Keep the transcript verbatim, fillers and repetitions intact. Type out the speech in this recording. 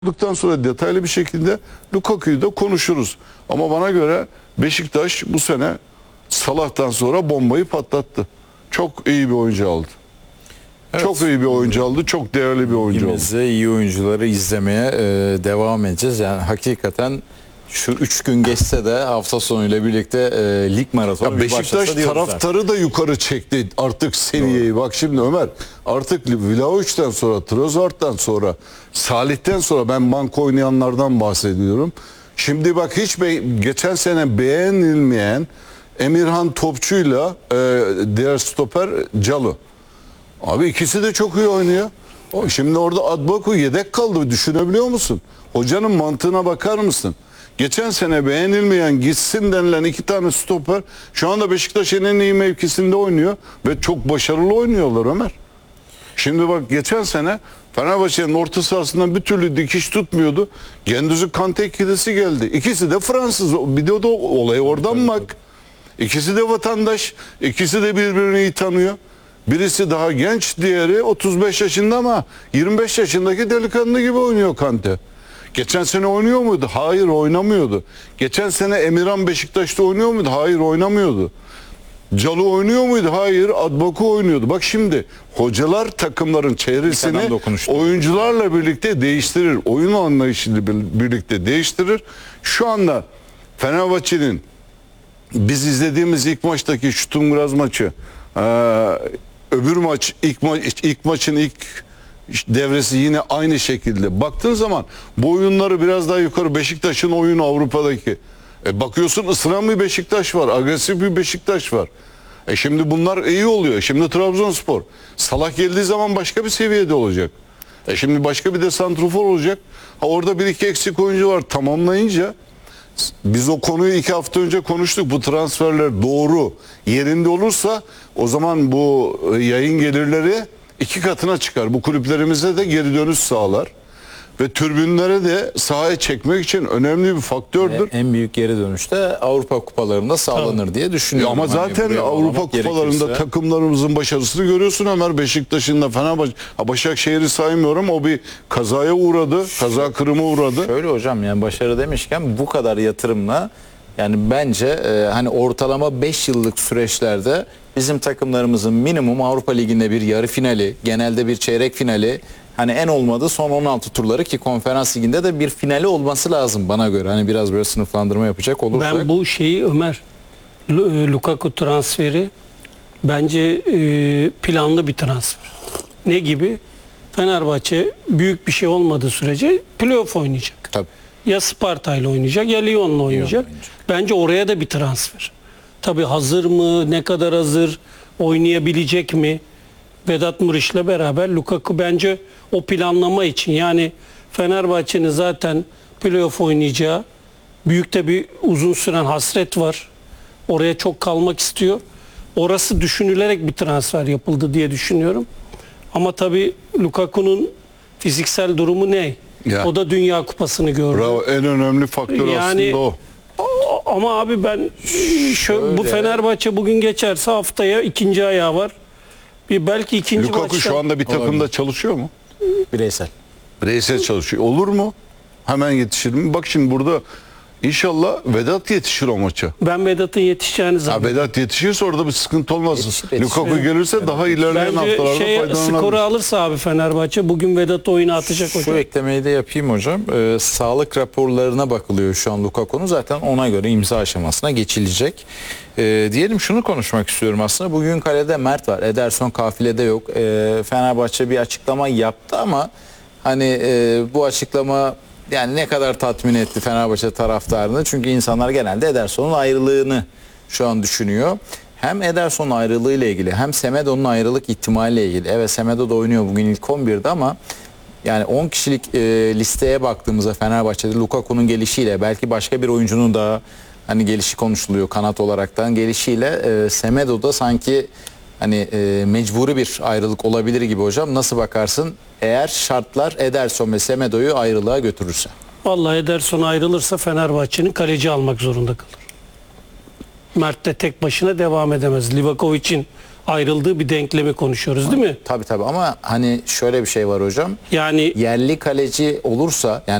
Olduktan sonra detaylı bir şekilde Lukaku'yu da konuşuruz. Ama bana göre Beşiktaş bu sene Salah'tan sonra bombayı patlattı. Çok iyi bir oyuncu aldı. Evet. Çok iyi bir oyuncu aldı. Çok değerli bir oyuncu aldı. Biz de iyi oyuncuları izlemeye e, devam edeceğiz. Yani hakikaten şu üç gün geçse de hafta sonuyla birlikte e, lig maratonu ya bir Beşiktaş taraftarı zaten da yukarı çekti artık seviyeyi. Doğru. Bak şimdi Ömer, artık Vlahovic'ten sonra, Trossard'dan sonra, Salih'ten sonra, ben banko oynayanlardan bahsediyorum. Şimdi bak, hiç be geçen sene beğenilmeyen Emirhan Topçu'yla e, diğer stoper Calı. Abi ikisi de çok iyi oynuyor. Şimdi orada Adbaku yedek kaldı. Düşünebiliyor musun? Hocanın mantığına bakar mısın? Geçen sene beğenilmeyen, gitsin denilen iki tane stoper şu anda Beşiktaş'ın en iyi mevkisinde oynuyor ve çok başarılı oynuyorlar Ömer. Şimdi bak, geçen sene Fenerbahçe'nin orta sahasından bir türlü dikiş tutmuyordu. Gündüz'ü Kante ikilisi geldi. İkisi de Fransız. Bir de o da olay oradan bak. İkisi de vatandaş. İkisi de birbirini iyi tanıyor. Birisi daha genç, diğeri otuz beş yaşında ama yirmi beş yaşındaki delikanlı gibi oynuyor Kante. Geçen sene oynuyor muydu? Hayır, oynamıyordu. Geçen sene Emirhan Beşiktaş'ta oynuyor muydu? Hayır, oynamıyordu. Calı oynuyor muydu? Hayır, Adbaku oynuyordu. Bak şimdi hocalar takımların çevresini oyuncularla birlikte değiştirir. Oyun anlayışıyla birlikte değiştirir. Şu anda Fenerbahçe'nin biz izlediğimiz ilk maçtaki Şutumgraz maçı, ee, öbür maç, ilk, ma ilk maçın ilk devresi yine aynı şekilde. Baktığın zaman bu oyunları biraz daha yukarı, Beşiktaş'ın oyunu Avrupa'daki. E bakıyorsun, ısıran bir Beşiktaş var, agresif bir Beşiktaş var. E şimdi bunlar iyi oluyor. Şimdi Trabzonspor. Salah geldiği zaman başka bir seviyede olacak. E şimdi başka bir de santrofor olacak. Ha, orada bir iki eksik oyuncu var, tamamlayınca. Biz o konuyu iki hafta önce konuştuk. Bu transferler doğru yerinde olursa o zaman bu yayın gelirleri iki katına çıkar. Bu kulüplerimize de geri dönüş sağlar. Ve tribünlere de sahaya çekmek için önemli bir faktördür. Ve en büyük geri dönüş de Avrupa kupalarında sağlanır Tabii. diye düşünüyorum. Ama zaten hani Avrupa kupalarında gerekirse... takımlarımızın başarısını görüyorsun Ömer. Beşiktaş'ın da, Fenerbahçe, Başakşehir'i saymıyorum. O bir kazaya uğradı. Kaza kırımı uğradı. Şöyle hocam, yani başarı demişken bu kadar yatırımla, yani bence e, hani ortalama beş yıllık süreçlerde bizim takımlarımızın minimum Avrupa Ligi'nde bir yarı finali, genelde bir çeyrek finali, hani en olmadı son on altı turları, ki Konferans Ligi'nde de bir finali olması lazım bana göre. Hani biraz böyle sınıflandırma yapacak olursak. Ben bu şeyi Ömer, Lukaku transferi bence planlı bir transfer. Ne gibi? Fenerbahçe büyük bir şey olmadığı sürece playoff oynayacak. Tabii. Ya Sparta ile oynayacak ya Lyon'la oynayacak. Lyon Bence oraya da bir transfer. Tabii hazır mı? Ne kadar hazır? Oynayabilecek mi? Vedat Muriç'le beraber Lukaku bence o planlama için, yani Fenerbahçe'nin zaten playoff oynayacağı, büyük de bir uzun süren hasret var. Oraya çok kalmak istiyor. Orası düşünülerek bir transfer yapıldı diye düşünüyorum. Ama tabii Lukaku'nun fiziksel durumu ne? Ya. O da Dünya Kupası'nı gördü. Bravo, en önemli faktör yani, aslında o. Ama abi ben şu, bu Fenerbahçe bugün geçerse haftaya ikinci ayağı var. Bir belki ikinci Lukaku maçta... şu anda bir takımda olabilir. Çalışıyor mu? Bireysel. Bireysel çalışıyor. Olur mu? Hemen yetişir mi? Bak şimdi burada inşallah Vedat yetişir o maça. Ben Vedat'ın yetişeceğini zannediyorum. Vedat yetişirse orada bir sıkıntı olmaz. Yetişir, yetişir. Lukaku gelirse evet. daha ilerleyen Bence haftalarda şey, faydalanabilir. Skoru alırsa abi Fenerbahçe bugün Vedat oyuna atacak hocam. Şu eklemeyi de yapayım hocam. Ee, sağlık raporlarına bakılıyor şu an Lukaku'nun. Zaten ona göre imza aşamasına geçilecek. Ee, diyelim şunu konuşmak istiyorum aslında. Bugün kalede Mert var. Ederson kafilede yok. Ee, Fenerbahçe bir açıklama yaptı ama hani e, bu açıklama yani ne kadar tatmin etti Fenerbahçe taraftarını? Çünkü insanlar genelde Ederson'un ayrılığını şu an düşünüyor. Hem Ederson'un ayrılığı ile ilgili hem Semedo'nun ayrılık ihtimaliyle ilgili. Evet, Semedo da oynuyor bugün ilk on birde ama yani on kişilik e, listeye baktığımızda Fenerbahçe'de Lukaku'nun gelişiyle, belki başka bir oyuncunun da hani gelişi konuşuluyor kanat olaraktan, gelişiyle e, Semedo'da sanki hani e, mecburi bir ayrılık olabilir gibi hocam. Nasıl bakarsın eğer şartlar Ederson ve Semedo'yu ayrılığa götürürse? Vallahi Ederson ayrılırsa Fenerbahçe'nin kaleci almak zorunda kalır. Mert de tek başına devam edemez. Livakovic'in ayrıldığı bir denklemi konuşuyoruz değil mi? Tabii tabii ama hani şöyle bir şey var hocam. Yani Yerli kaleci olursa yani